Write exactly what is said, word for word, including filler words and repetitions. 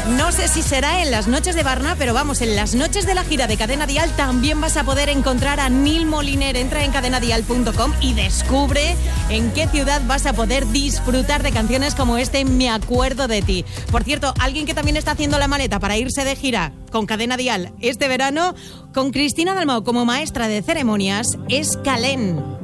No sé si será en las noches de Barna, pero vamos, en las noches de la gira de Cadena Dial también vas a poder encontrar a Nil Moliner. Entra en cadena dial punto com y descubre en qué ciudad vas a poder disfrutar de canciones como este Me acuerdo de ti. Por cierto, alguien que también está haciendo la maleta para irse de gira con Cadena Dial este verano, con Cristina Dalmau como maestra de ceremonias, es Calén.